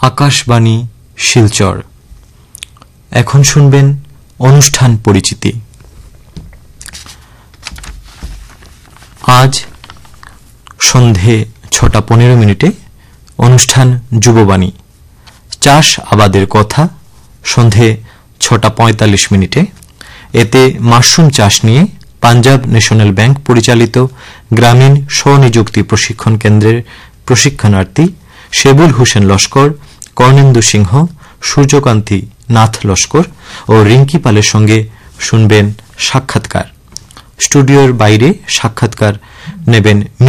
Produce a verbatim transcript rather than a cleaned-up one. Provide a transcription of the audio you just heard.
আকাশবাণী শিলচর। এখন শুনবেন অনুষ্ঠান পরিচিতি। আজ সন্ধে ছটা পনেরো মিনিটে অনুষ্ঠান যুববাণী। চাষ আবাদের কথা সন্ধে ছটা পঁয়তাল্লিশ মিনিটে। এতে মাশরুম চাষ নিয়ে পাঞ্জাব ন্যাশনাল ব্যাংক পরিচালিত গ্রামীণ স্বনিযুক্তি প্রশিক্ষণ কেন্দ্রের প্রশিক্ষণার্থী শেবুল হোসেন লস্কর, কর্ণেন্দু সিংহ, সূর্যকান্তি নাথ লস্কর ও রিঙ্কি পালের সঙ্গে শুনবেন সাক্ষাৎকার। স্টুডিওর বাইরে সাক্ষাৎকার নেবেন